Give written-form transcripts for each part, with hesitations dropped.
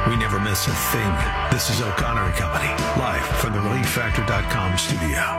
We never miss a thing. This is O'Connor and Company, live from the ReliefFactor.com studio.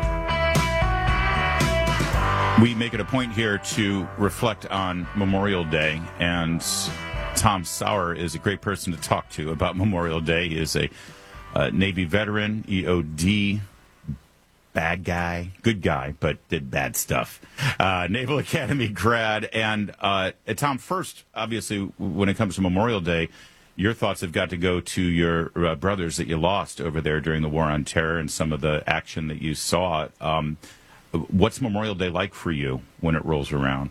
We make it a point here to reflect on Memorial Day, and Tom Sauer is a great person to talk to about Memorial Day. He is a Navy veteran, EOD, bad guy, good guy, but did bad stuff. Naval Academy grad. And Tom, first, obviously, when it comes to Memorial Day, your thoughts have got to go to your brothers that you lost over there during the War on Terror and some of the action that you saw. What's Memorial Day like for you when it rolls around?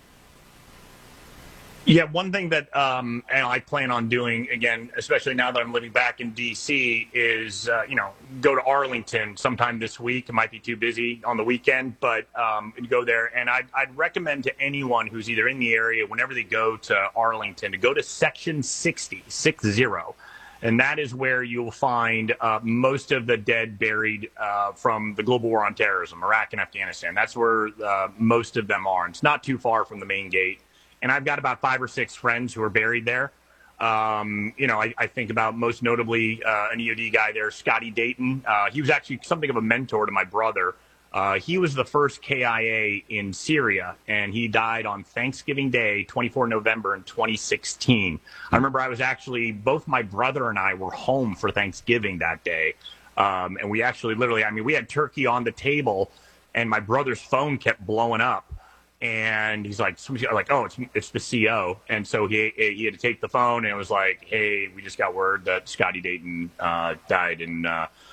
Yeah, one thing that and I plan on doing, again, especially now that I'm living back in D.C., is, go to Arlington sometime this week. It might be too busy on the weekend, but go there. And I'd recommend to anyone who's either in the area, whenever they go to Arlington, to go to Section 60. And that is where you'll find most of the dead buried from the global war on terrorism, Iraq and Afghanistan. That's where most of them are. And it's not too far from the main gate. And I've got about 5 or 6 friends who are buried there. I think about most notably an EOD guy there, Scotty Dayton. He was actually something of a mentor to my brother. He was the first KIA in Syria, and he died on Thanksgiving Day, 24 November in 2016. I remember both my brother and I were home for Thanksgiving that day. And we actually we had turkey on the table, and my brother's phone kept blowing up. And he's like, oh, it's the CO. And so he had to take the phone, and it was like, hey, we just got word that Scotty Dayton died in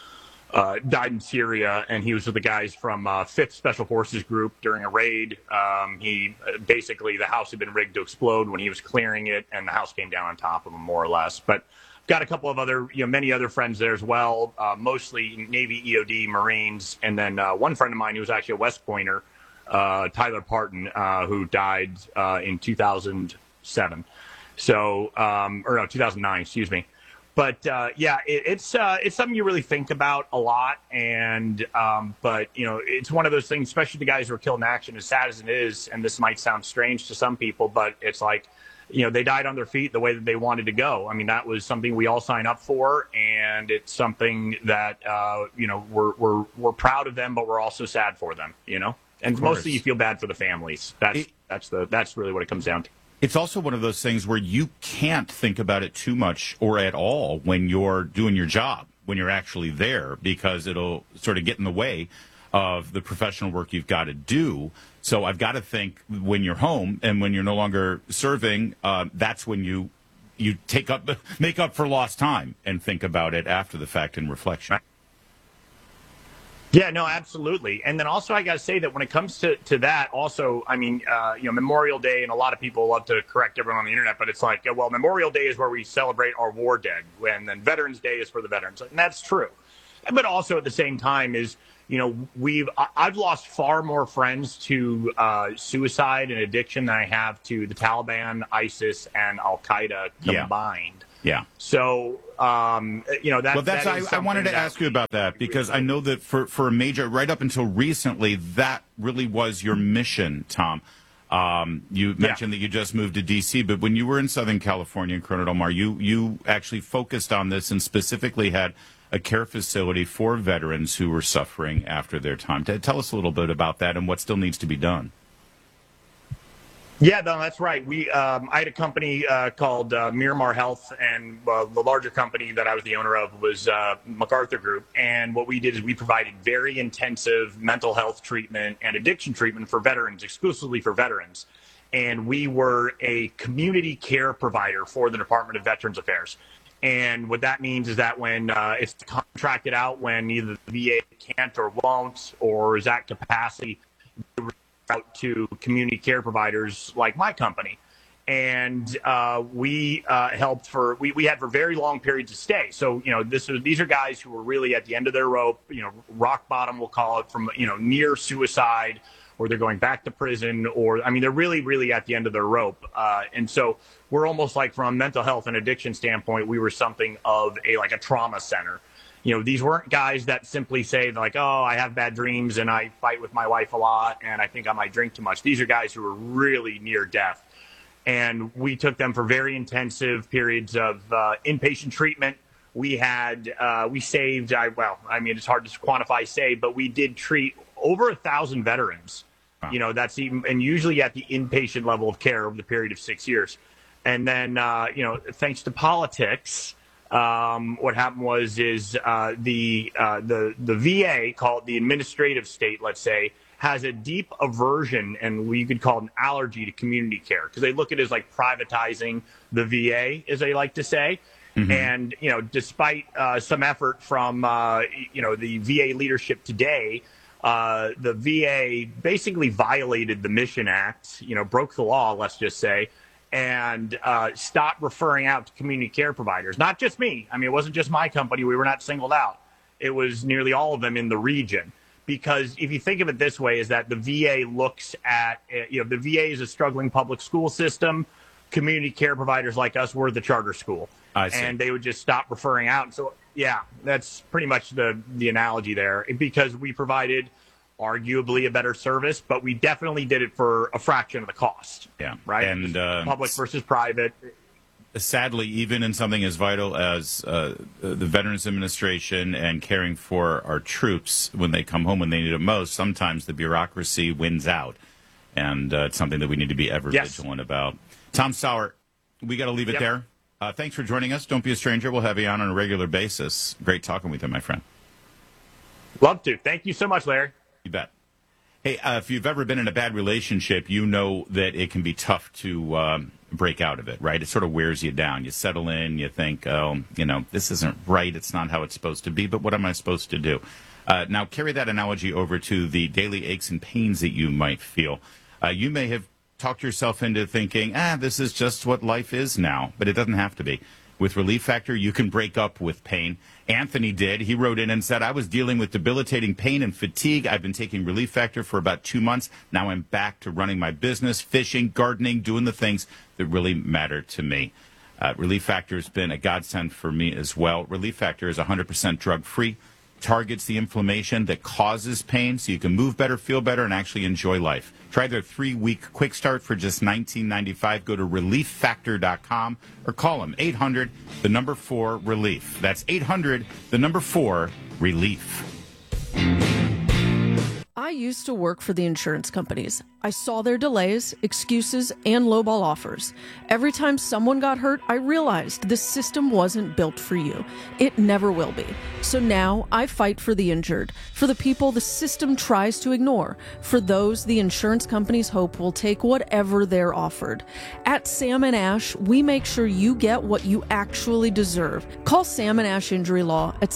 Syria, and he was with the guys from 5th Special Forces Group during a raid. The house had been rigged to explode when he was clearing it, and the house came down on top of him, more or less. But I've got a couple of other, many other friends there as well, mostly Navy, EOD, Marines, and then one friend of mine who was actually a West Pointer, Tyler Parton, who died in 2007. 2009, excuse me. But it's something you really think about a lot, and but it's one of those things, especially the guys who are killed in action, as sad as it is, and this might sound strange to some people, but it's like, they died on their feet the way that they wanted to go. I mean, that was something we all sign up for, and it's something that we're proud of them, but we're also sad for them, And mostly you feel bad for the families. That's really what it comes down to. It's also one of those things where you can't think about it too much or at all when you're doing your job, when you're actually there, because it'll sort of get in the way of the professional work you've got to do. So I've got to think when you're home and when you're no longer serving, that's when you make up for lost time and think about it after the fact in reflection. Yeah, no, absolutely. And then also I got to say that when it comes to that also, I mean, Memorial Day, and a lot of people love to correct everyone on the internet, but it's like, well, Memorial Day is where we celebrate our war dead, and then Veterans Day is for the veterans. And that's true. But also at the same time is, I've lost far more friends to suicide and addiction than I have to the Taliban, ISIS, and Al-Qaeda combined. Yeah. So, I wanted to ask you about that, because I know that for a major, right up until recently, that really was your mission, Tom. You mentioned that you just moved to D.C., but when you were in Southern California in Corona del Mar, you actually focused on this and specifically had a care facility for veterans who were suffering after their time. Tell us a little bit about that and what still needs to be done. Yeah, no, that's right. I had a company called Miramar Health, and the larger company that I was the owner of was MacArthur Group. And what we did is we provided very intensive mental health treatment and addiction treatment for veterans, exclusively for veterans. And we were a community care provider for the Department of Veterans Affairs. And what that means is that when it's contracted out, when either the VA can't or won't, or is at capacity, out to community care providers like my company. And we helped we had for very long periods of stay. So, these are guys who were really at the end of their rope, rock bottom, we'll call it, from, near suicide, or they're going back to prison, or, they're really, really at the end of their rope. And so we're almost like, from a mental health and addiction standpoint, we were something of a trauma center. These weren't guys that simply say, like, oh, I have bad dreams and I fight with my wife a lot and I think I might drink too much. These are guys who are really near death. and we took them for very intensive periods of inpatient treatment. We saved, it's hard to quantify save, but we did treat over 1,000 veterans. Wow. That's even, and usually at the inpatient level of care over the period of 6 years. And then, thanks to politics, what happened was the VA, called the administrative state, let's say, has a deep aversion, and we could call it an allergy to community care, because they look at it as like privatizing the VA, as they like to say. Mm-hmm. And, despite some effort from, the VA leadership today, the VA basically violated the Mission Act, broke the law, let's just say, and stopped referring out to community care providers. Not just me. I mean, it wasn't just my company. We were not singled out. It was nearly all of them in the region. Because if you think of it this way, is that the VA looks at, the VA is a struggling public school system. Community care providers like us were the charter school. I see. And they would just stop referring out. So, yeah, that's pretty much the analogy there, because we provided arguably a better service, but we definitely did it for a fraction of the cost. Yeah. Right? And public versus private. Sadly, even in something as vital as the Veterans Administration and caring for our troops when they come home when they need it most, sometimes the bureaucracy wins out. And it's something that we need to be ever vigilant about. Tom Sauer, we got to leave it there. Thanks for joining us. Don't be a stranger. We'll have you on a regular basis. Great talking with you, my friend. Love to. Thank you so much, Larry. You bet. Hey, if you've ever been in a bad relationship, you know that it can be tough to break out of it, right? It sort of wears you down. You settle in, you think, this isn't right. It's not how it's supposed to be, but what am I supposed to do? Now, carry that analogy over to the daily aches and pains that you might feel. You may have talked yourself into thinking, this is just what life is now, but it doesn't have to be. With Relief Factor, you can break up with pain. Anthony did. He wrote in and said, I was dealing with debilitating pain and fatigue. I've been taking Relief Factor for about 2 months. Now I'm back to running my business, fishing, gardening, doing the things that really matter to me. Relief Factor has been a godsend for me as well. Relief Factor is 100% drug-free, targets the inflammation that causes pain so you can move better, feel better, and actually enjoy life. Try their 3-week quick start for just $19.95. Go to ReliefFactor.com or call them 800-4-RELIEF. That's 800-4-RELIEF. I used to work for the insurance companies. I saw their delays, excuses, and lowball offers. Every time someone got hurt, I realized the system wasn't built for you. It never will be. So now I fight for the injured, for the people the system tries to ignore, for those the insurance companies hope will take whatever they're offered. At Sam & Ash, we make sure you get what you actually deserve. Call Sam & Ash Injury Law at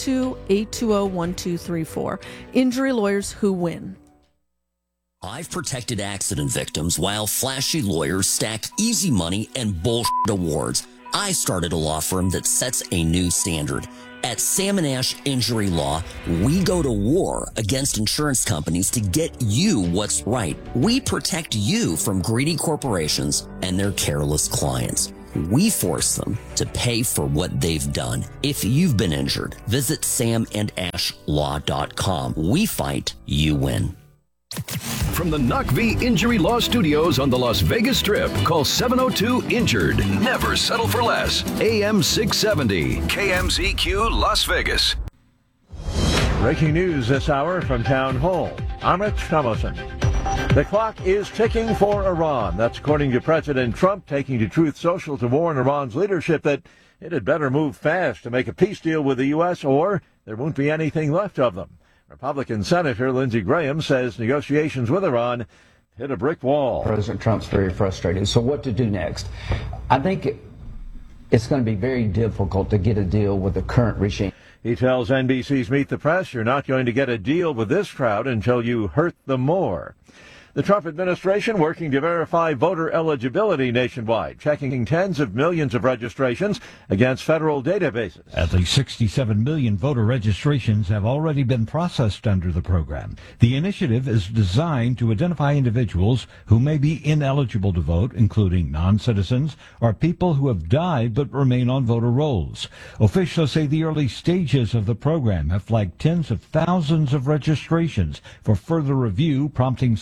702-820-1234. Injury lawyers who win. I've protected accident victims while flashy lawyers stacked easy money and bullshit awards. I started a law firm that sets a new standard. At Sam & Ash Injury Law, we go to war against insurance companies to get you what's right. We protect you from greedy corporations and their careless clients. We force them to pay for what they've done. If you've been injured, visit samandashlaw.com. We fight, you win. From the Knock V Injury Law Studios on the Las Vegas Strip, call 702-INJURED. Never settle for less. AM 670, KMZQ Las Vegas. Breaking news this hour from Town Hall. I'm Rich Thomason. The clock is ticking for Iran. That's according to President Trump, taking to Truth Social to warn Iran's leadership that it had better move fast to make a peace deal with the U.S. or there won't be anything left of them. Republican Senator Lindsey Graham says negotiations with Iran hit a brick wall. President Trump's very frustrated. So what to do next? I think it's going to be very difficult to get a deal with the current regime. He tells NBC's Meet the Press, you're not going to get a deal with this crowd until you hurt them more. The Trump administration working to verify voter eligibility nationwide, checking tens of millions of registrations against federal databases. At least 67 million voter registrations have already been processed under the program. The initiative is designed to identify individuals who may be ineligible to vote, including non-citizens or people who have died but remain on voter rolls. Officials say the early stages of the program have flagged tens of thousands of registrations for further review, prompting supporters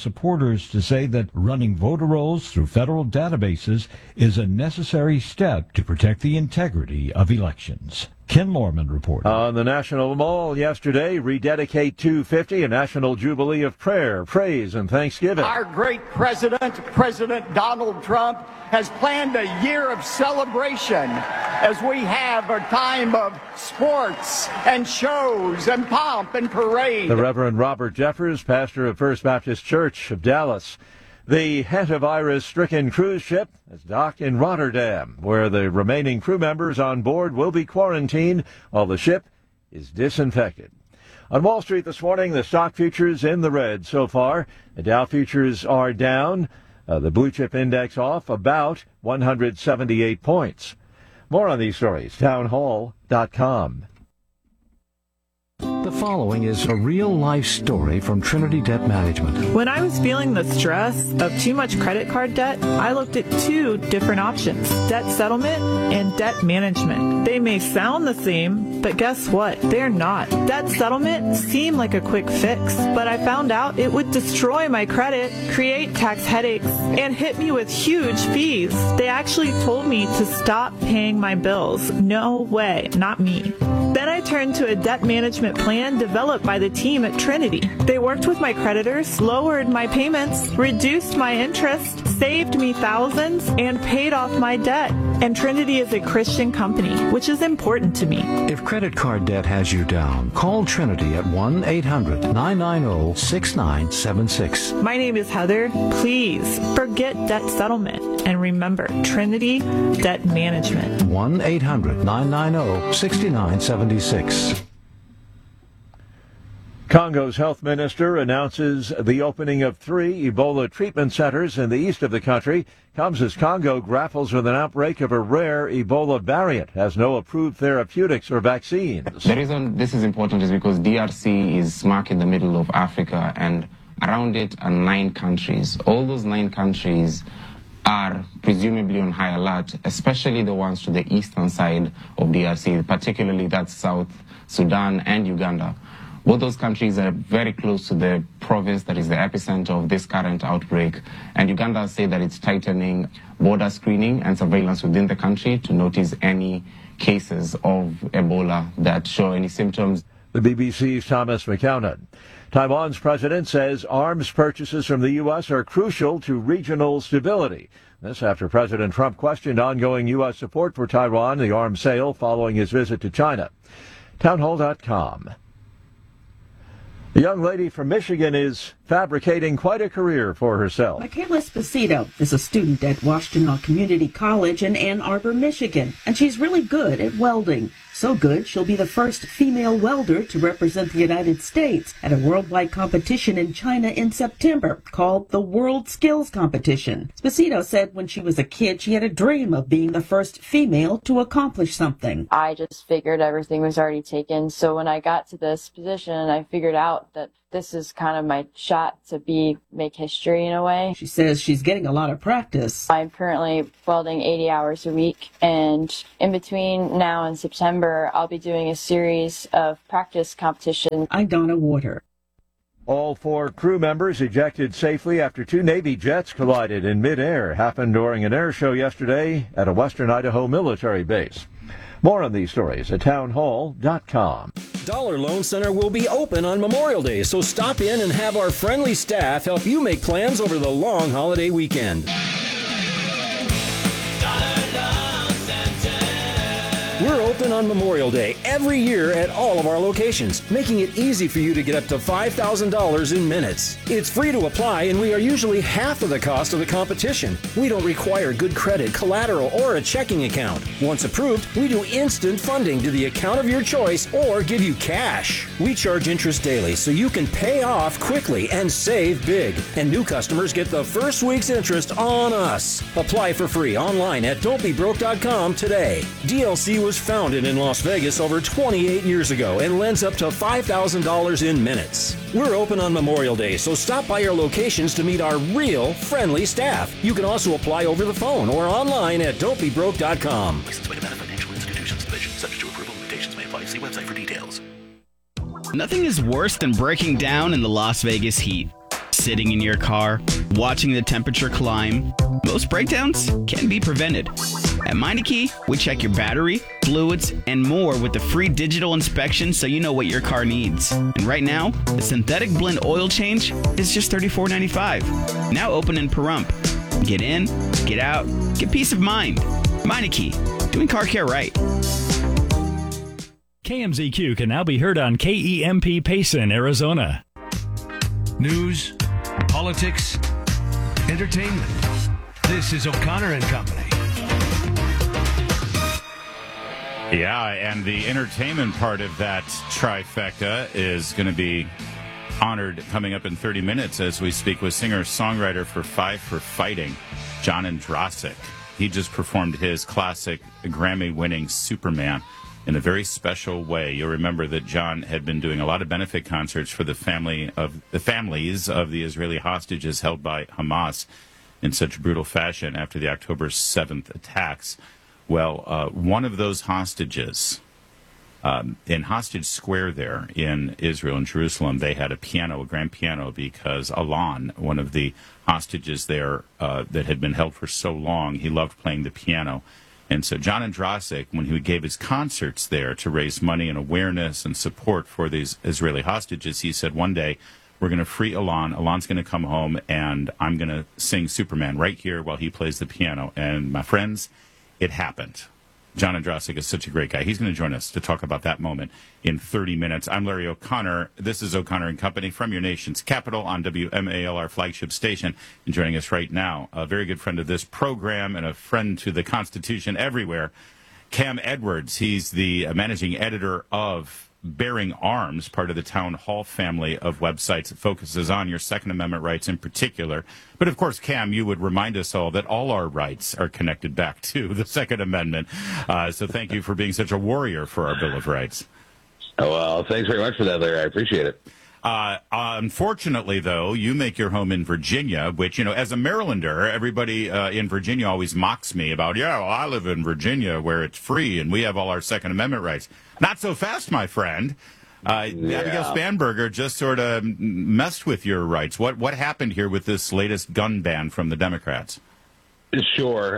reporters to say that running voter rolls through federal databases is a necessary step to protect the integrity of elections. Ken Lorman reported. On the National Mall yesterday, Rededicate 250, a national jubilee of prayer, praise, and thanksgiving. Our great president, President Donald Trump, has planned a year of celebration as we have a time of sports and shows and pomp and parade. The Reverend Robert Jeffers, pastor of First Baptist Church of Dallas. The hantavirus-stricken cruise ship is docked in Rotterdam, where the remaining crew members on board will be quarantined while the ship is disinfected. On Wall Street this morning, the stock futures in the red so far. The Dow futures are down. The blue chip index off about 178 points. More on these stories, townhall.com. The following is a real-life story from Trinity Debt Management. When I was feeling the stress of too much credit card debt, I looked at two different options, debt settlement and debt management. They may sound the same, but guess what? They're not. Debt settlement seemed like a quick fix, but I found out it would destroy my credit, create tax headaches, and hit me with huge fees. They actually told me to stop paying my bills. No way, not me. Then I turned to a debt management plan developed by the team at Trinity. They worked with my creditors, lowered my payments, reduced my interest, saved me thousands, and paid off my debt. And Trinity is a Christian company, which is important to me. If credit card debt has you down, call Trinity at 1-800-990-6976. My name is Heather. Please forget debt settlement and remember Trinity Debt Management. 1-800-990-6976. Congo's health minister announces the opening of 3 Ebola treatment centers in the east of the country. Comes as Congo grapples with an outbreak of a rare Ebola variant, has no approved therapeutics or vaccines. The reason this is important is because DRC is smack in the middle of Africa, and around it are 9 countries. All those 9 countries are presumably on high alert, especially the ones to the eastern side of DRC, particularly that's South Sudan and Uganda. Both those countries are very close to the province that is the epicenter of this current outbreak. And Uganda say that it's tightening border screening and surveillance within the country to notice any cases of Ebola that show any symptoms. The BBC's Thomas McCowan. Taiwan's president says arms purchases from the U.S. are crucial to regional stability. This after President Trump questioned ongoing U.S. support for Taiwan, the arms sale following his visit to China. Townhall.com. The young lady from Michigan is fabricating quite a career for herself. Michaela Esposito is a student at Washtenaw Community College in Ann Arbor, Michigan, and she's really good at welding. So good, she'll be the first female welder to represent the United States at a worldwide competition in China in September called the World Skills Competition. Esposito said when she was a kid, she had a dream of being the first female to accomplish something. I just figured everything was already taken. So when I got to this position, I figured out that this is kind of my shot to make history in a way. She says she's getting a lot of practice. I'm currently welding 80 hours a week, and in between now and September, I'll be doing a series of practice competitions. I'm Donna Water. All 4 crew members ejected safely after 2 Navy jets collided in midair. Happened during an air show yesterday at a western Idaho military base. More on these stories at townhall.com. Dollar Loan Center will be open on Memorial Day, so stop in and have our friendly staff help you make plans over the long holiday weekend. We're open on Memorial Day every year at all of our locations, making it easy for you to get up to $5,000 in minutes. It's free to apply, and we are usually half of the cost of the competition. We don't require good credit, collateral, or a checking account. Once approved, we do instant funding to the account of your choice or give you cash. We charge interest daily so you can pay off quickly and save big. And new customers get the first week's interest on us. Apply for free online at don'tbebroke.com today. DLC was founded in Las Vegas over 28 years ago and lends up to $5,000 in minutes. We're open on Memorial Day, so stop by our locations to meet our real, friendly staff. You can also apply over the phone or online at don'tbebroke.com. Licensed by Nevada Financial Institutions Division. Subject to approval. Limitations may apply. See website for details. Nothing is worse than breaking down in the Las Vegas heat. sitting in your car, watching the temperature climb. Most breakdowns can be prevented. At Meineke, we check your battery, fluids, and more with the free digital inspection so you know what your car needs. And right now, the synthetic blend oil change is just $34.95. Now open in Pahrump. Get in, get out, get peace of mind. Meineke, doing car care right. KMZQ can now be heard on KEMP Payson, Arizona. News, politics, entertainment. This is O'Connor and Company. Yeah, and the entertainment part of that trifecta is going to be honored coming up in 30 minutes as we speak with singer-songwriter for Five for Fighting, John Ondrasik. He just performed his classic Grammy-winning Superman in a very special way. You'll remember that John had been doing a lot of benefit concerts for the families of the Israeli hostages held by Hamas in such brutal fashion after the October 7th attacks. Well, one of those hostages, in Hostage Square there in Israel, in Jerusalem, they had a grand piano, because Alon, one of the hostages there that had been held for so long, he loved playing the piano. And so John Ondrasik, when he gave his concerts there to raise money and awareness and support for these Israeli hostages, he said, one day we're going to free Alon. Alon's going to come home, and I'm going to sing Superman right here while he plays the piano. And my friends, it happened. John Ondrasik is such a great guy. He's going to join us to talk about that moment in 30 minutes. I'm Larry O'Connor. This is O'Connor and Company from your nation's capital on WMAL, our flagship station. And joining us right now, a very good friend of this program and a friend to the Constitution everywhere, Cam Edwards. He's the managing editor of Bearing Arms, part of the Town Hall family of websites that focuses on your Second Amendment rights in particular. But, of course, Cam, you would remind us all that all our rights are connected back to the Second Amendment. So thank you for being such a warrior for our Bill of Rights. Oh, well, thanks very much for that, Larry. I appreciate it. Unfortunately, though, you make your home in Virginia, which, as a Marylander, everybody in Virginia always mocks me about, I live in Virginia where it's free and we have all our Second Amendment rights. Not so fast, my friend. Abigail Spanberger just sort of messed with your rights. What happened here with this latest gun ban from the Democrats? Sure.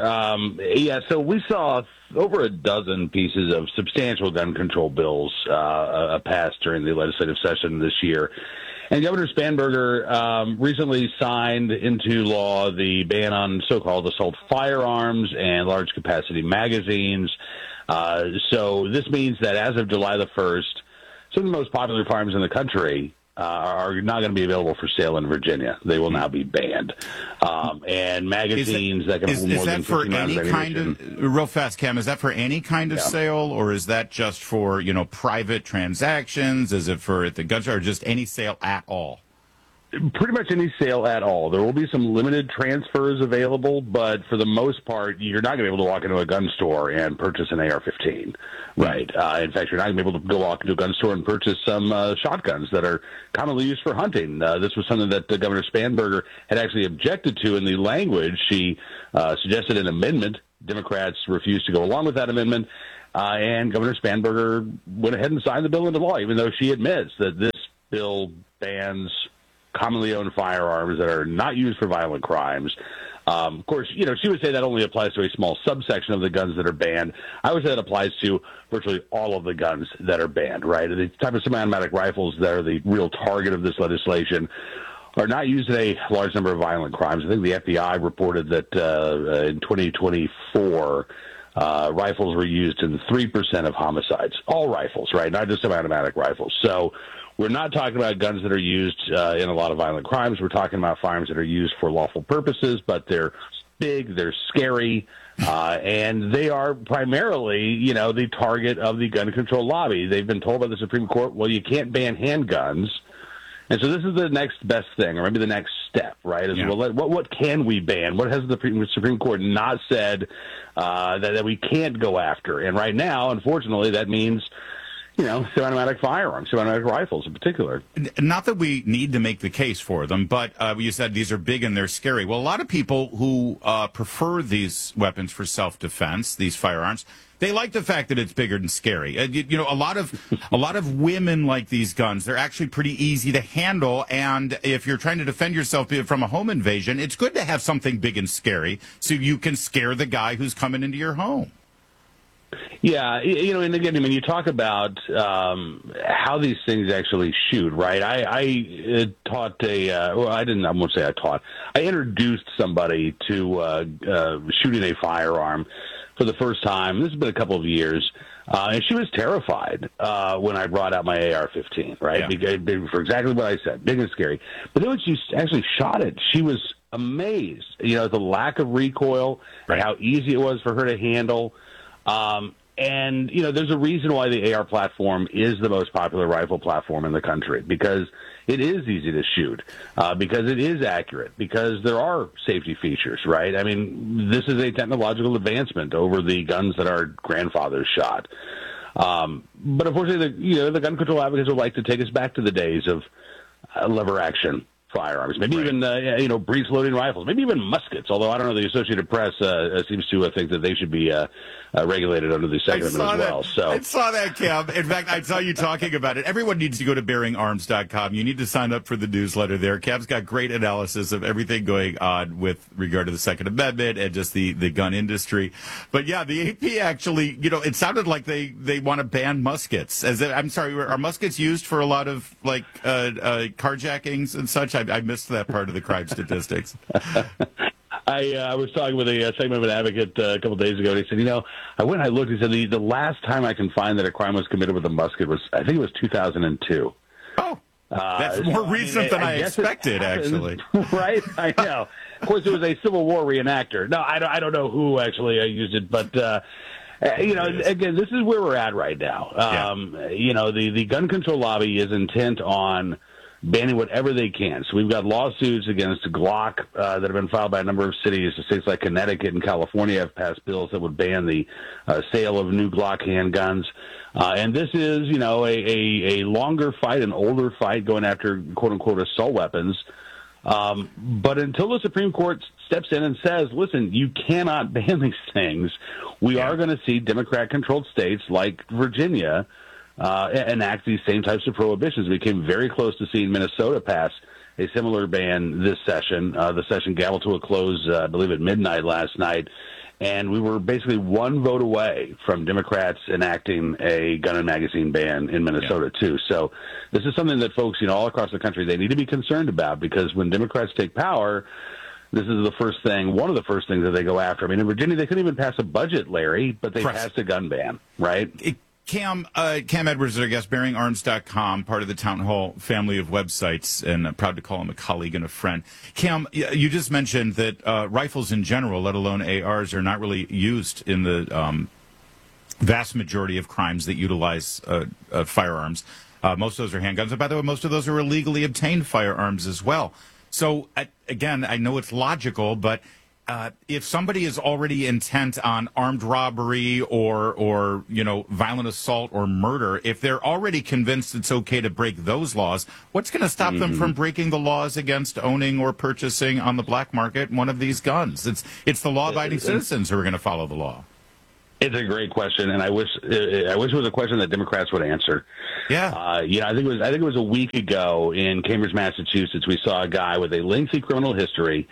So we saw over a dozen pieces of substantial gun control bills passed during the legislative session this year. And Governor Spanberger recently signed into law the ban on so-called assault firearms and large-capacity magazines. So this means that as of July the 1st, some of the most popular firearms in the country are not going to be available for sale in Virginia. They will now be banned. And magazines that can hold more than 50 rounds of ammunition. Real fast, Cam, is that for any kind of sale, or is that just for, private transactions? Is it for at the gun store, or just any sale at all? Pretty much any sale at all. There will be some limited transfers available, but for the most part, you're not going to be able to walk into a gun store and purchase an AR-15. Right. In fact, you're not going to be able to go walk into a gun store and purchase some shotguns that are commonly used for hunting. This was something that Governor Spanberger had actually objected to in the language. She suggested an amendment. Democrats refused to go along with that amendment, and Governor Spanberger went ahead and signed the bill into law, even though she admits that this bill bans commonly owned firearms that are not used for violent crimes. Of course, she would say that only applies to a small subsection of the guns that are banned. I would say that applies to virtually all of the guns that are banned, right? The type of semi-automatic rifles that are the real target of this legislation are not used in a large number of violent crimes. I think the FBI reported that in 2024, rifles were used in 3% of homicides. All rifles, right? Not just semi-automatic rifles. So we're not talking about guns that are used in a lot of violent crimes. We're talking about firearms that are used for lawful purposes, but they're big, they're scary, and they are primarily, the target of the gun control lobby. They've been told by the Supreme Court, well, you can't ban handguns. And so this is the next best thing, or maybe the next step, right? Well, what can we ban? What has the Supreme Court not said that we can't go after? And right now, unfortunately, that means semi-automatic firearms, semi-automatic rifles in particular. Not that we need to make the case for them, but you said these are big and they're scary. Well, a lot of people who prefer these weapons for self-defense, these firearms, they like the fact that it's bigger and scary. A lot of women like these guns. They're actually pretty easy to handle, and if you're trying to defend yourself from a home invasion, it's good to have something big and scary so you can scare the guy who's coming into your home. Yeah, and again, you talk about how these things actually shoot, right? I taught I won't say I taught. I introduced somebody to shooting a firearm for the first time. This has been a couple of years, and she was terrified when I brought out my AR-15, right? Yeah. For exactly what I said, big and scary. But then when she actually shot it, she was amazed, at the lack of recoil, right, how easy it was for her to handle. And, there's a reason why the AR platform is the most popular rifle platform in the country, because it is easy to shoot, because it is accurate, because there are safety features, right? I mean, this is a technological advancement over the guns that our grandfathers shot. But unfortunately, the gun control advocates would like to take us back to the days of lever action firearms, maybe even breech loading rifles, maybe even muskets. Although I don't know, the Associated Press seems to think that they should be regulated under the Second Amendment as well. So I saw that, Cam. In fact, I saw you talking about it. Everyone needs to go to bearingarms.com. You need to sign up for the newsletter there. Cam's got great analysis of everything going on with regard to the Second Amendment and just the gun industry. But yeah, the AP actually, it sounded like they want to ban muskets. I'm sorry, are muskets used for a lot of carjackings and such? I missed that part of the crime statistics. I was talking with a Second Amendment advocate a couple of days ago, and he said, I went and I looked. He said the last time I can find that a crime was committed with a musket was, I think it was 2002. Oh, that's more recent than I expected, actually. Right? I know. Of course, it was a Civil War reenactor. No, I don't know who actually used it, but again, this is where we're at right now. The gun control lobby is intent on banning whatever they can. So we've got lawsuits against Glock that have been filed by a number of cities. States like Connecticut and California have passed bills that would ban the sale of new Glock handguns. And this is, a longer fight, an older fight going after quote-unquote assault weapons. But until the Supreme Court steps in and says, listen, you cannot ban these things, we are going to see Democrat-controlled states like Virginia enact these same types of prohibitions. We came very close to seeing Minnesota pass a similar ban this session. The session gaveled to a close, I believe, at midnight last night. And we were basically one vote away from Democrats enacting a gun and magazine ban in Minnesota, too. So this is something that folks, all across the country, they need to be concerned about, because when Democrats take power, this is one of the first things that they go after. I mean, in Virginia, they couldn't even pass a budget, Larry, but they passed a gun ban, right? Cam Edwards is our guest, bearingarms.com, part of the Town Hall family of websites, and I'm proud to call him a colleague and a friend. Cam, you just mentioned that rifles in general, let alone ARs, are not really used in the vast majority of crimes that utilize firearms. Most of those are handguns. And by the way, most of those are illegally obtained firearms as well. So, again, I know it's logical, but if somebody is already intent on armed robbery or violent assault or murder, if they're already convinced it's okay to break those laws, what's going to stop them from breaking the laws against owning or purchasing on the black market one of these guns? It's the law-abiding citizens who are going to follow the law. It's a great question, and I wish it was a question that Democrats would answer. Yeah. I think it was a week ago in Cambridge, Massachusetts. We saw a guy with a lengthy criminal history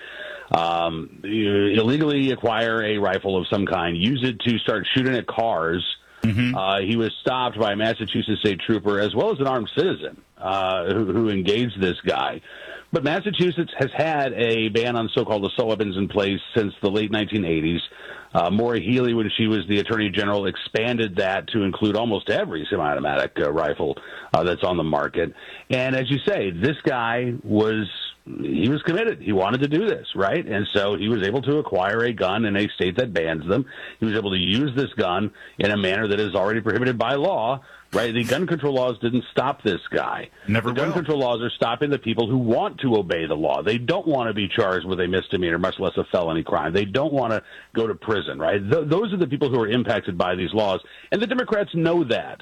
illegally acquire a rifle of some kind, use it to start shooting at cars. He was stopped by a Massachusetts state trooper as well as an armed citizen who engaged this guy. But Massachusetts has had a ban on so-called assault weapons in place since the late 1980s. Maura Healey, when she was the Attorney General, expanded that to include almost every semi-automatic rifle that's on the market. And as you say, this guy was committed. He wanted to do this, right? And so he was able to acquire a gun in a state that bans them. He was able to use this gun in a manner that is already prohibited by law, right? The gun control laws didn't stop this guy. The gun control laws are stopping the people who want to obey the law. They don't want to be charged with a misdemeanor, much less a felony crime. They don't want to go to prison, right? Those are the people who are impacted by these laws, and the Democrats know that.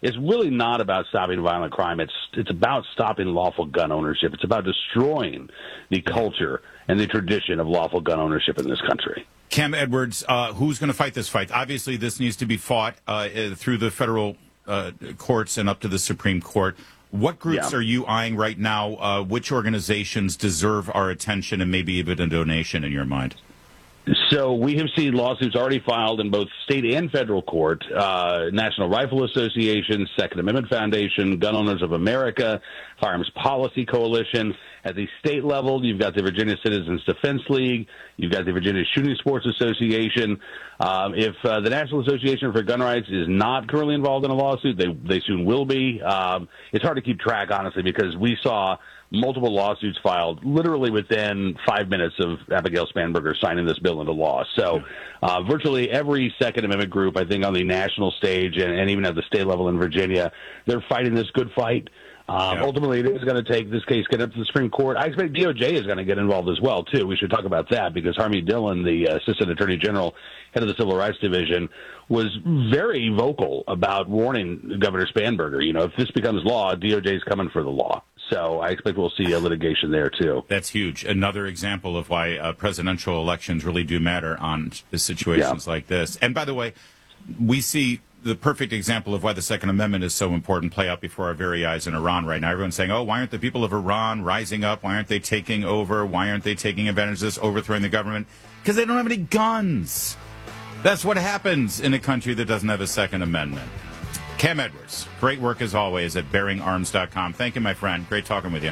it's really not about stopping violent crime. It's about stopping lawful gun ownership. It's about destroying the culture and the tradition of lawful gun ownership in this country. Cam Edwards, who's going to fight this fight? Obviously, this needs to be fought through the federal courts and up to the Supreme Court. What groups are you eyeing right now? Which organizations deserve our attention and maybe even a donation in your mind? So we have seen lawsuits already filed in both state and federal court. National Rifle Association, Second Amendment Foundation, Gun Owners of America, Firearms Policy Coalition. At the state level, you've got the Virginia Citizens Defense League. You've got the Virginia Shooting Sports Association. If the National Association for Gun Rights is not currently involved in a lawsuit, they soon will be. It's hard to keep track, honestly, because we saw multiple lawsuits filed literally within 5 minutes of Abigail Spanberger signing this bill into law. So virtually every Second Amendment group, I think, on the national stage and even at the state level in Virginia, they're fighting this good fight. Ultimately, it is going to take this case get up to the Supreme Court. I expect DOJ is going to get involved as well, too. We should talk about that because Harmie Dillon, the Assistant Attorney General, head of the Civil Rights Division, was very vocal about warning Governor Spanberger. You know, if this becomes law, DOJ is coming for the law. So I expect we'll see a litigation there, too. That's huge. Another example of why presidential elections really do matter on situations like this. And by the way, we see the perfect example of why the Second Amendment is so important play out before our very eyes in Iran right now. Everyone's saying, oh, why aren't the people of Iran rising up? Why aren't they taking over? Why aren't they taking advantage of this, overthrowing the government? Because they don't have any guns. That's what happens in a country that doesn't have a Second Amendment. Cam Edwards, great work as always at BearingArms.com. Thank you, my friend. Great talking with you.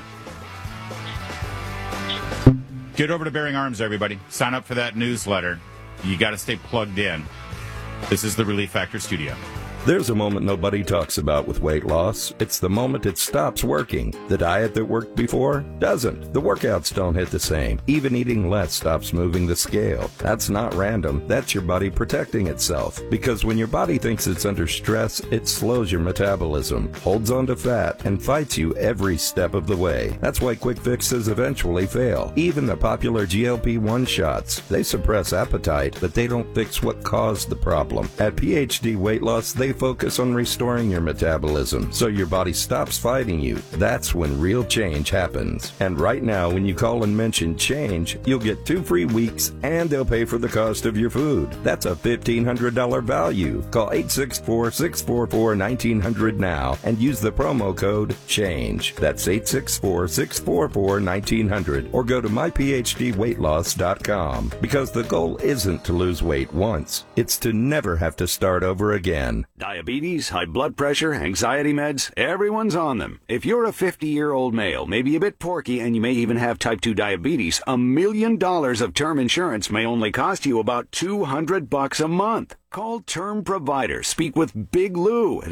Get over to Bearing Arms, everybody. Sign up for that newsletter. You got to stay plugged in. This is the Relief Factor Studio. There's a moment nobody talks about with weight loss. It's the moment it stops working. The diet that worked before doesn't. The workouts don't hit the same. Even eating less stops moving the scale. That's not random. That's your body protecting itself. Because when your body thinks it's under stress, it slows your metabolism, holds on to fat, and fights you every step of the way. That's why quick fixes eventually fail. Even the popular GLP-1 shots. They suppress appetite, but they don't fix what caused the problem. At PhD Weight Loss, they focus on restoring your metabolism so your body stops fighting you. That's when real change happens. And right now, when you call and mention change, you'll get 2 free weeks and they'll pay for the cost of your food. That's a $1,500 value. Call 864-644-1900 now and use the promo code CHANGE. That's 864-644-1900 or go to myphdweightloss.com because the goal isn't to lose weight once. It's to never have to start over again. Diabetes, high blood pressure, anxiety meds, everyone's on them. If you're a 50-year-old male, maybe a bit porky, and you may even have type 2 diabetes, $1 million of term insurance may only cost you about $200 a month. Call Term Provider. Speak with Big Lou at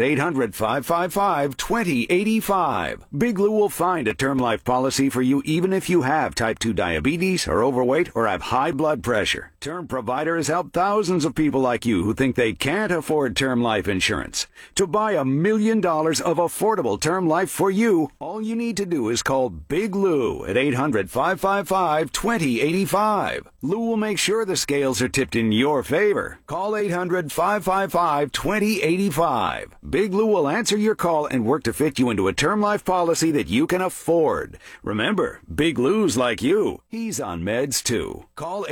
800-555-2085. Big Lou will find a term life policy for you even if you have type 2 diabetes, are overweight, or have high blood pressure. Term Provider has helped thousands of people like you who think they can't afford term life insurance. To buy $1 million of affordable term life for you, all you need to do is call Big Lou at 800-555-2085. Lou will make sure the scales are tipped in your favor. Call 800-555-2085. Big Lou will answer your call and work to fit you into a term life policy that you can afford. Remember, Big Lou's like you. He's on meds too. Call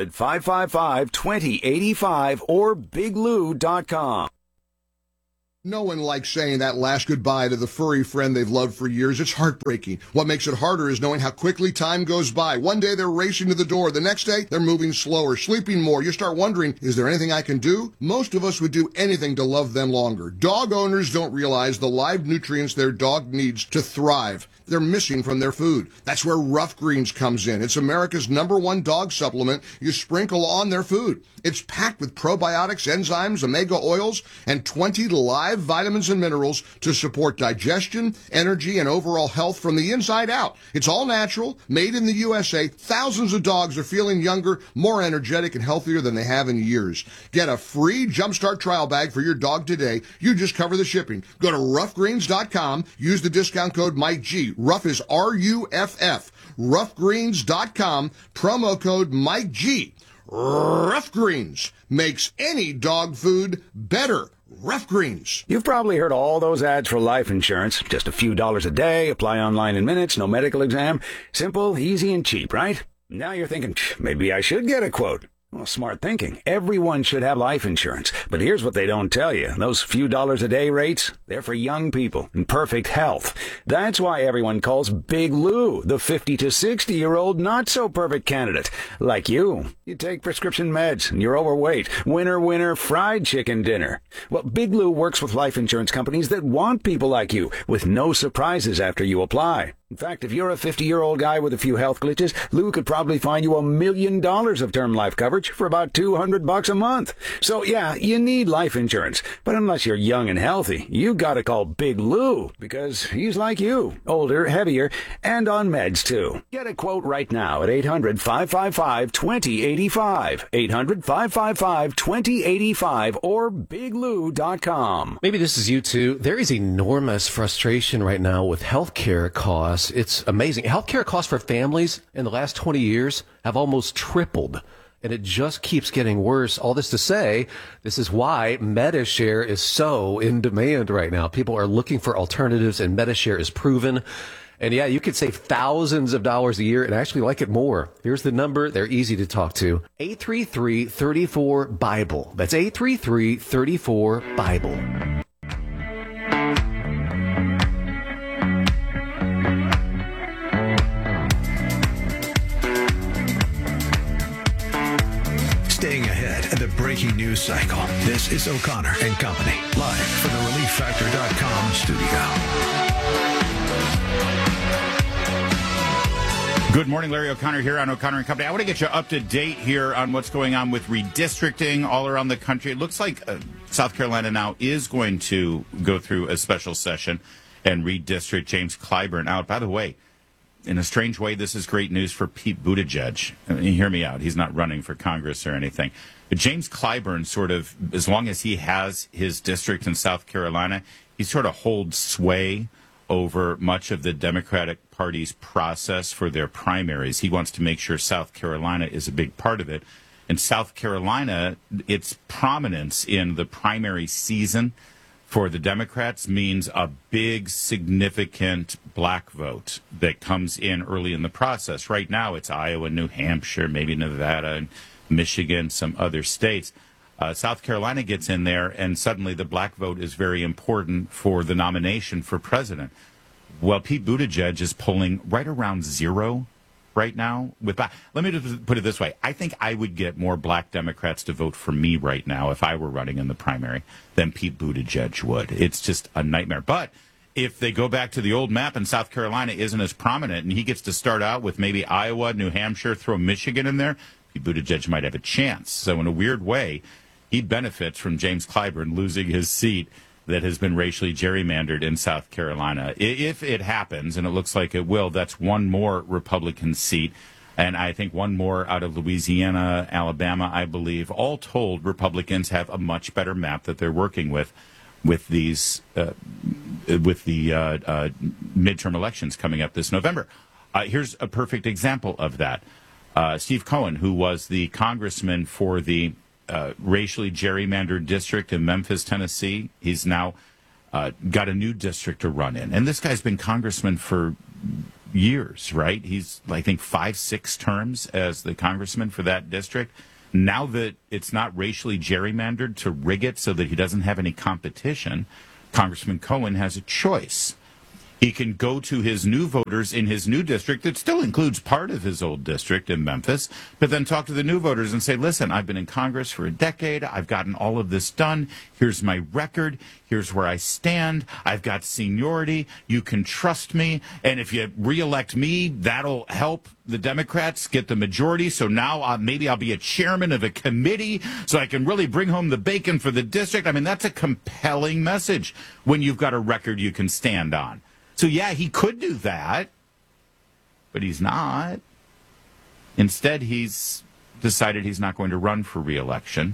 800-555-2085 or biglou.com. No one likes saying that last goodbye to the furry friend they've loved for years. It's heartbreaking. What makes it harder is knowing how quickly time goes by. One day they're racing to the door. The next day they're moving slower, sleeping more. You start wondering, is there anything I can do? Most of us would do anything to love them longer. Dog owners don't realize the live nutrients their dog needs to thrive. They're missing from their food. That's where Rough Greens comes in. It's America's #1 dog supplement you sprinkle on their food. It's packed with probiotics, enzymes, omega oils, and 20 live vitamins and minerals to support digestion, energy, and overall health from the inside out. It's all natural, made in the USA. Thousands of dogs are feeling younger, more energetic, and healthier than they have in years. Get a free Jumpstart trial bag for your dog today. You just cover the shipping. Go to roughgreens.com. Use the discount code MikeG. Rough is RUFF. Roughgreens.com. Promo code MikeG. Rough Greens makes any dog food better. Rough Greens. You've probably heard all those ads for life insurance. Just a few dollars a day, apply online in minutes, no medical exam. Simple, easy, and cheap, right? Now you're thinking, maybe I should get a quote. Well, smart thinking. Everyone should have life insurance. But here's what they don't tell you. Those few dollars a day rates, they're for young people in perfect health. That's why everyone calls Big Lou the 50 to 60-year-old not-so-perfect candidate. Like you. You take prescription meds and you're overweight. Winner, fried chicken dinner. Well, Big Lou works with life insurance companies that want people like you with no surprises after you apply. In fact, if you're a 50-year-old guy with a few health glitches, Lou could probably find you $1 million of term life coverage for about $200 a month. So yeah, you need life insurance. But unless you're young and healthy, you gotta call Big Lou because he's like you, older, heavier, and on meds too. Get a quote right now at 800-555-2085. 800-555-2085 or biglou.com. Maybe this is you too. There is enormous frustration right now with healthcare costs. It's amazing. Healthcare costs for families in the last 20 years have almost tripled, and it just keeps getting worse. All this to say, this is why Medi-Share is so in demand right now. People are looking for alternatives, and Medi-Share is proven. And yeah, you could save thousands of dollars a year and actually like it more. Here's the number. They're easy to talk to. 833-34-BIBLE. That's 833-34-BIBLE. Staying ahead of the breaking news cycle. This is O'Connor and Company, live from the ReliefFactor.com studio. Good morning, Larry O'Connor here on O'Connor and Company. I want to get you up to date here on what's going on with redistricting all around the country. It looks like South Carolina now is going to go through a special session and redistrict James Clyburn out. By the way, in a strange way, this is great news for Pete Buttigieg. I mean, hear me out. He's not running for Congress or anything. But James Clyburn sort of, as long as he has his district in South Carolina, he sort of holds sway over much of the Democratic Party's process for their primaries. He wants to make sure South Carolina is a big part of it. And South Carolina, its prominence in the primary season for the Democrats means a big, significant black vote that comes in early in the process. Right now, it's Iowa, New Hampshire, maybe Nevada, and Michigan, some other states. South Carolina gets in there, and suddenly the black vote is very important for the nomination for president. Well, Pete Buttigieg is polling right around zero right now. Let me just put it this way. I think I would get more black Democrats to vote for me right now if I were running in the primary than Pete Buttigieg would. It's just a nightmare. But if they go back to the old map and South Carolina isn't as prominent and he gets to start out with maybe Iowa, New Hampshire, throw Michigan in there, Pete Buttigieg might have a chance. So in a weird way, he benefits from James Clyburn losing his seat that has been racially gerrymandered in South Carolina. If it happens, and it looks like it will, that's one more Republican seat, and I think one more out of Louisiana, Alabama, I believe. All told, Republicans have a much better map that they're working with these with the midterm elections coming up this November. Here's a perfect example of that. Steve Cohen, who was the congressman for the racially gerrymandered district in Memphis, Tennessee. He's now got a new district to run in. And this guy's been congressman for years, right? He's, I think, 5-6 terms as the congressman for that district. Now that it's not racially gerrymandered to rig it so that he doesn't have any competition, Congressman Cohen has a choice. He can go to his new voters in his new district that still includes part of his old district in Memphis, but then talk to the new voters and say, listen, I've been in Congress for a decade. I've gotten all of this done. Here's my record. Here's where I stand. I've got seniority. You can trust me. And if you reelect me, that'll help the Democrats get the majority. So now maybe I'll be a chairman of a committee so I can really bring home the bacon for the district. I mean, that's a compelling message when you've got a record you can stand on. So, yeah, he could do that, but he's not. Instead, he's decided he's not going to run for re-election.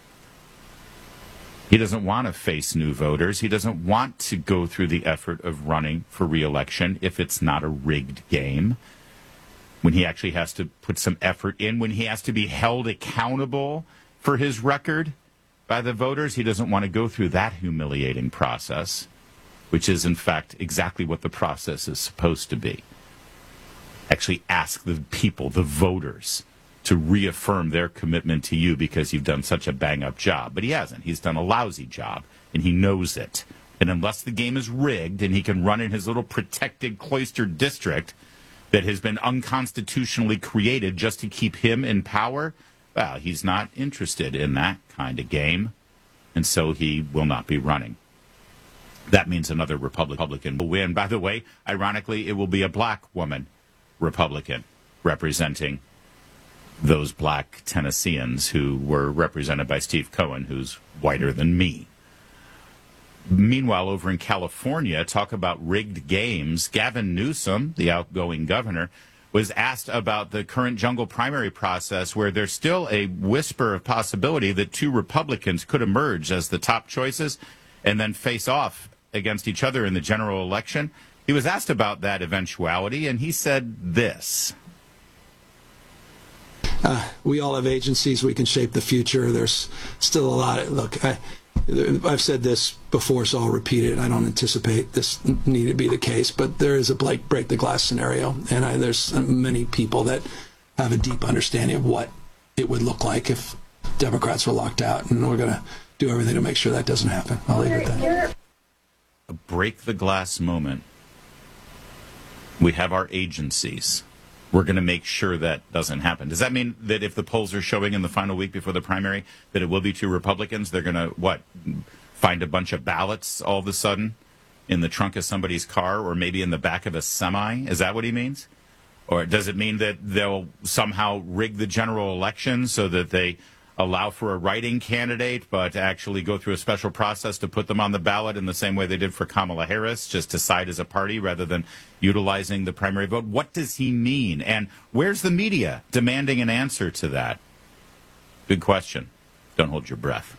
He doesn't want to face new voters. He doesn't want to go through the effort of running for re-election if it's not a rigged game, when he actually has to put some effort in, when he has to be held accountable for his record. by the voters. He doesn't want to go through that humiliating process, which is, in fact, exactly what the process is supposed to be. Actually ask the people, the voters, to reaffirm their commitment to you because you've done such a bang-up job. But he hasn't. He's done a lousy job, and he knows it. And unless the game is rigged and he can run in his little protected cloistered district that has been unconstitutionally created just to keep him in power, well, he's not interested in that kind of game, and so he will not be running. That means another Republican will win. By the way, ironically, it will be a black woman Republican representing those black Tennesseans who were represented by Steve Cohen, who's whiter than me. Meanwhile, over in California, talk about rigged games. Gavin Newsom, the outgoing governor, was asked about the current jungle primary process where there's still a whisper of possibility that two Republicans could emerge as the top choices and then face off against each other in the general election. He was asked about that eventuality, and he said this. We all have agencies. We can shape the future. There's still a lot of, look, I've said this before, so I'll repeat it. I don't anticipate this need to be the case, but there is a break the glass scenario, and there's many people that have a deep understanding of what it would look like if Democrats were locked out, and we're going to do everything to make sure that doesn't happen. I'll leave it at that. A break the glass moment. We have our agencies. We're going to make sure that doesn't happen. Does that mean that if the polls are showing in the final week before the primary that it will be two Republicans, they're going to, find a bunch of ballots all of a sudden in the trunk of somebody's car or maybe in the back of a semi? Is that what he means? Or does it mean that they'll somehow rig the general election so that they allow for a write-in candidate but actually go through a special process to put them on the ballot in the same way they did for Kamala Harris, just to side as a party rather than utilizing the primary vote? What does he mean? And where's the media demanding an answer to that? Good question. Don't hold your breath.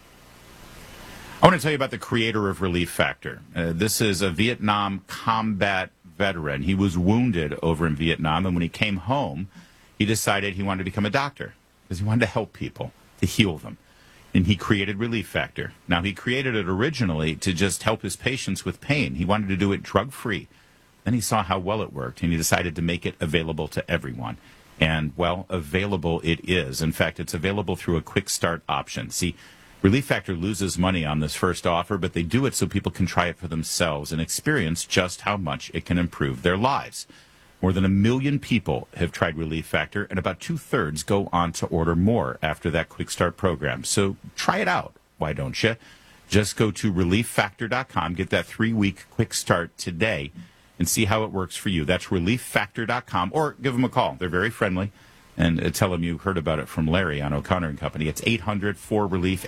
I want to tell you about the creator of Relief Factor. This is a Vietnam combat veteran. He was wounded over in Vietnam, and when he came home, he decided he wanted to become a doctor because he wanted to help people, to heal them. And he created Relief Factor. Now, he created it originally to just help his patients with pain. He wanted to do it drug-free. Then he saw how well it worked, and he decided to make it available to everyone. And, well, available it is. In fact, it's available through a quick start option. See, Relief Factor loses money on this first offer, but they do it so people can try it for themselves and experience just how much it can improve their lives. More than 1 million people have tried Relief Factor, and about 2/3 go on to order more after that quick start program. So try it out. Why don't you? Just go to ReliefFactor.com, get that 3-week quick start today, and see how it works for you. That's ReliefFactor.com, or give them a call. They're very friendly. And tell them you heard about it from Larry on O'Connor and Company. It's 800-4-RELIEF,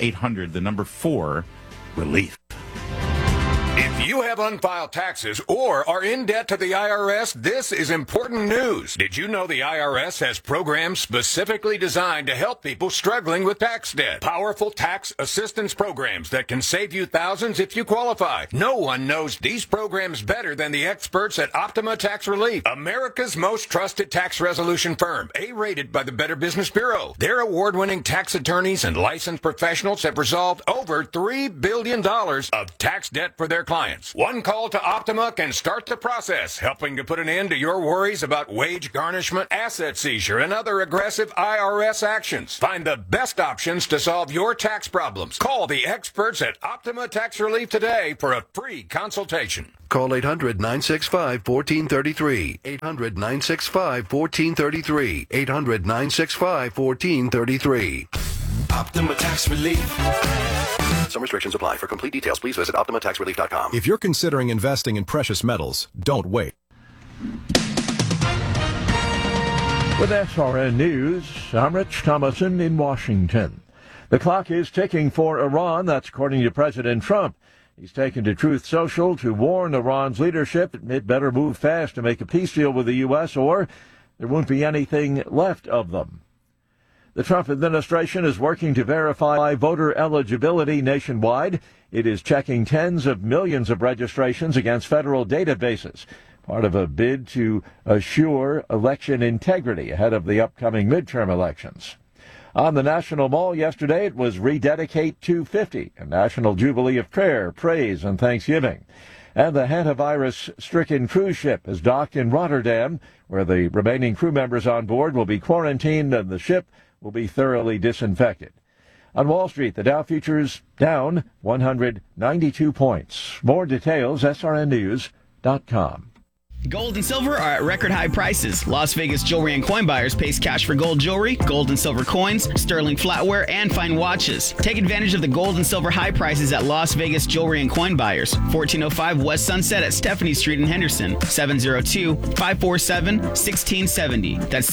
800-4-RELIEF. If you have unfiled taxes or are in debt to the IRS, this is important news. Did you know the IRS has programs specifically designed to help people struggling with tax debt? Powerful tax assistance programs that can save you thousands if you qualify. No one knows these programs better than the experts at Optima Tax Relief, America's most trusted tax resolution firm, A-rated by the Better Business Bureau. Their award-winning tax attorneys and licensed professionals have resolved over $3 billion of tax debt for their clients. One call to Optima can start the process, helping to put an end to your worries about wage garnishment, asset seizure, and other aggressive IRS actions. Find the best options to solve your tax problems. Call the experts at Optima Tax Relief today for a free consultation. Call 800-965-1433. 800-965-1433. 800-965-1433. Optima Tax Relief. Some restrictions apply. For complete details, please visit OptimaTaxRelief.com. If you're considering investing in precious metals, don't wait. With SRN News, I'm Rich Thomason in Washington. The clock is ticking for Iran. That's according to President Trump. He's taken to Truth Social to warn Iran's leadership it better move fast to make a peace deal with the U.S. or there won't be anything left of them. The Trump administration is working to verify voter eligibility nationwide. It is checking tens of millions of registrations against federal databases, part of a bid to assure election integrity ahead of the upcoming midterm elections. On the National Mall yesterday, it was Rededicate 250, a national jubilee of prayer, praise, and thanksgiving. And the hantavirus-stricken cruise ship is docked in Rotterdam, where the remaining crew members on board will be quarantined and the ship will be thoroughly disinfected. On Wall Street, the Dow futures down 192 points. More details, srnnews.com. Gold and silver are at record high prices. Las Vegas Jewelry and Coin Buyers pays cash for gold jewelry, gold and silver coins, sterling flatware, and fine watches. Take advantage of the gold and silver high prices at Las Vegas Jewelry and Coin Buyers, 1405 West Sunset at Stephanie Street in Henderson, 702-547-1670. That's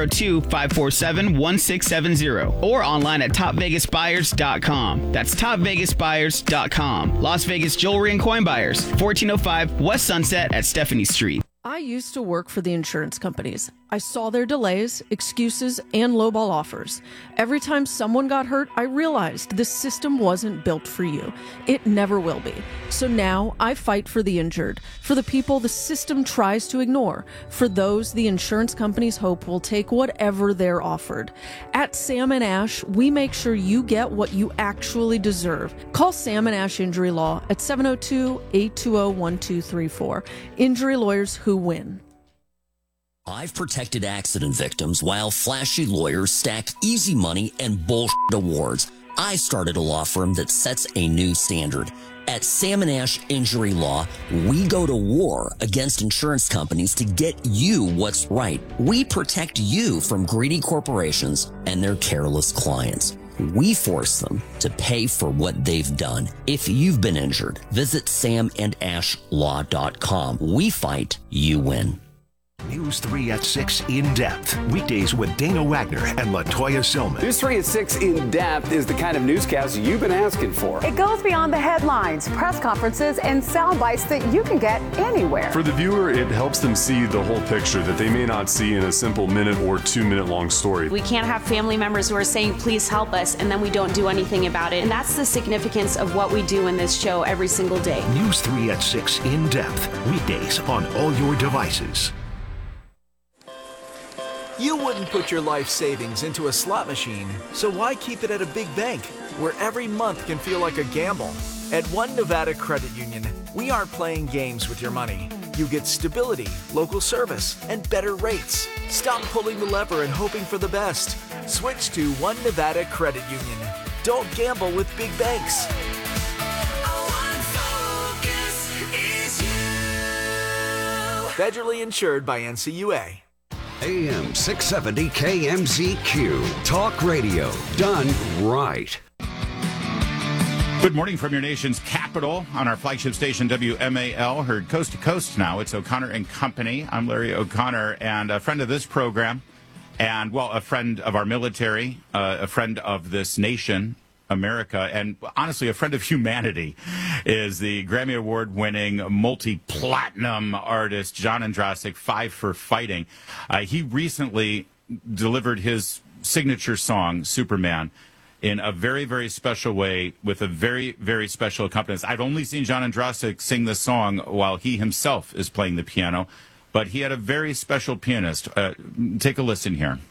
702-547-1670. Or online at topvegasbuyers.com. That's topvegasbuyers.com. Las Vegas Jewelry and Coin Buyers, 1405 West Sunset at Stephanie Street. I used to work for the insurance companies. I saw their delays, excuses, and lowball offers. Every time someone got hurt, I realized this system wasn't built for you. It never will be. So now I fight for the injured, for the people the system tries to ignore, for those the insurance companies hope will take whatever they're offered. At Sam & Ash, we make sure you get what you actually deserve. Call Sam & Ash Injury Law at 702-820-1234. Injury lawyers who win. I've protected accident victims while flashy lawyers stack easy money and bullshit awards. I started a law firm that sets a new standard. At Sam & Ash Injury Law, we go to war against insurance companies to get you what's right. We protect you from greedy corporations and their careless clients. We force them to pay for what they've done. If you've been injured, visit samandashlaw.com. We fight, you win. News 3 at 6 In Depth. Weekdays with Dana Wagner and LaToya Silman. News 3 at 6 In Depth is the kind of newscast you've been asking for. It goes beyond the headlines, press conferences, and sound bites that you can get anywhere. For the viewer, it helps them see the whole picture that they may not see in a simple minute or 2 minute long story. We can't have family members who are saying, please help us, and then we don't do anything about it. And that's the significance of what we do in this show every single day. News 3 at 6 In Depth. Weekdays on all your devices. You wouldn't put your life savings into a slot machine, so why keep it at a big bank, where every month can feel like a gamble? At One Nevada Credit Union, we aren't playing games with your money. You get stability, local service, and better rates. Stop pulling the lever and hoping for the best. Switch to One Nevada Credit Union. Don't gamble with big banks. Federally insured by NCUA. AM 670 KMZQ. Talk radio done right. Good morning from your nation's capital on our flagship station, WMAL, heard coast to coast now. It's O'Connor and Company. I'm Larry O'Connor, and a friend of this program, and, well, a friend of our military, a friend of this nation, America, and honestly a friend of humanity, is the Grammy Award-winning multi-platinum artist John Andrasik, 5 for Fighting. He recently delivered his signature song, Superman, in a very, very special way with a very, very special accompanist. I've only seen John Andrasik sing this song while he himself is playing the piano, but he had a very special pianist. Take a listen here.